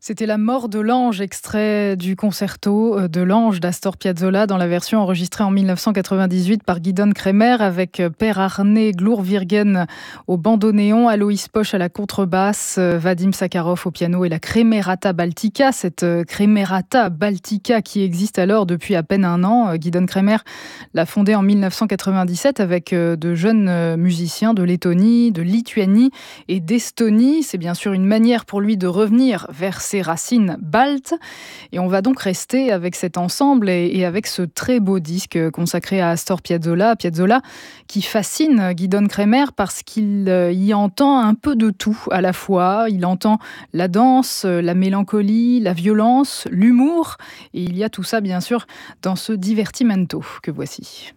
C'était La mort de l'ange, extrait du concerto de l'ange d'Astor Piazzolla dans la version enregistrée en 1998 par Gidon Kremer avec Per Arne Glorvirgen au bandoneon, Aloïs Poch à la contrebasse, Vadim Sakharov au piano et la Kremerata Baltica. Cette Kremerata Baltica qui existe alors depuis à peine un an. Gidon Kremer l'a fondée en 1997 avec de jeunes musiciens de Lettonie, de Lituanie et d'Estonie. C'est bien sûr une manière pour lui de revenir vers ses racines baltes. Et on va donc rester avec cet ensemble et avec ce très beau disque consacré à Astor Piazzolla. Piazzolla qui fascine Gidon Kremer parce qu'il y entend un peu de tout à la fois. Il entend la danse, la mélancolie, la violence, l'humour. Et il y a tout ça, bien sûr, dans ce divertimento que voici.